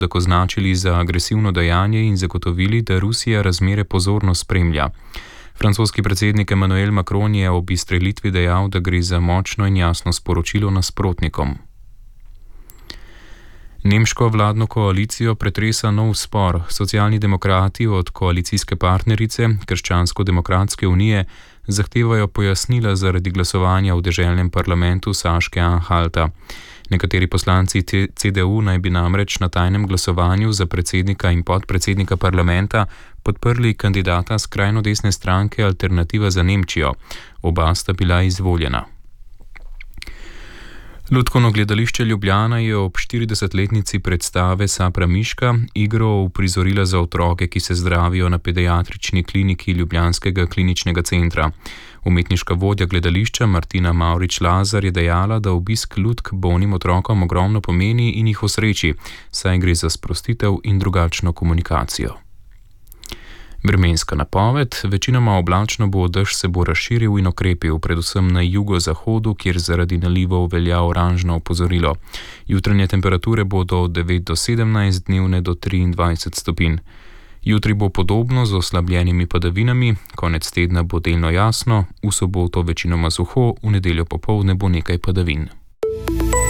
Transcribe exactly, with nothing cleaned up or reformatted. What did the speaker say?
dogodek označili za agresivno dejanje in zagotovili, da Rusija razmere pozorno spremlja. Francoski predsednik Emmanuel Macron je ob izstrelitvi dejal, da gre za močno in jasno sporočilo nasprotnikom. Nemško vladno koalicijo pretresa nov spor. Socialni demokrati od koalicijske partnerice Krščansko-demokratske unije zahtevajo pojasnila zaradi glasovanja v deželnem parlamentu Saške Anhalta. Nekateri poslanci C D U naj bi namreč na tajnem glasovanju za predsednika in podpredsednika parlamenta podprli kandidata skrajno desne stranke Alternativa za Nemčijo. Oba sta bila izvoljena. Lutkovno gledališče Ljubljana je ob štiridesetletnici predstave Sapra Miška igro uprizorila za otroke, ki se zdravijo na pediatrični kliniki Ljubljanskega kliničnega centra. Umetniška vodja gledališča Martina Mavrič-Lazar je dejala, da obisk lutk bolnim otrokom ogromno pomeni in jih osreči, saj gre za sprostitev in drugačno komunikacijo. Vremenska napoved: večinoma oblačno bo, dež se bo razširil in okrepil, predvsem na jugozahodu, kjer zaradi nalivov velja oranžno opozorilo. Jutranje temperature bodo od devet do sedemnajst, dnevne do triindvajset stopinj. Jutri bo podobno z oslabljenimi padavinami, konec tedna bo delno jasno, v soboto večinoma suho, v nedeljo popoldne bo nekaj padavin.